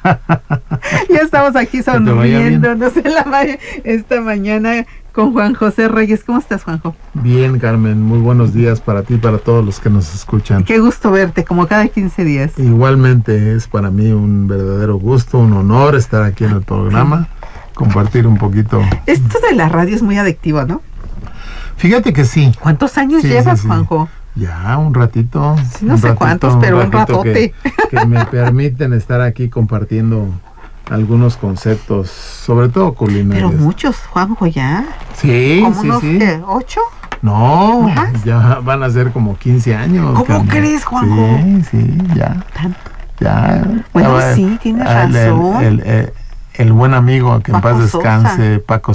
Ya estamos aquí te vaya bien. sonriéndonos esta mañana con Juan José Reyes. ¿Cómo estás, Juanjo? Bien, Carmen, muy buenos días para ti y para todos los que nos escuchan. Qué gusto verte, como cada 15 días. Igualmente es para mí un verdadero gusto, un honor estar aquí en el programa, compartir un poquito. Esto de la radio es muy adictivo, ¿no? Fíjate que sí. ¿Cuántos años Sí, llevas, sí, sí. Juanjo? Ya, un ratito. Sí, no sé cuántos, pero un ratote. Que me permiten estar aquí compartiendo algunos conceptos, sobre todo culinarios. Pero muchos, Juanjo, ya. Sí, ¿Como sí, unos, sí. qué, 8? No, ¿Más? ya van a ser como 15 años. ¿Cómo Carmen. crees, Juanjo? Sí, ya. ¿Tanto? Ya. Bueno, A ver, sí, tienes razón. El buen amigo, que en Paco paz Sosa. descanse, Paco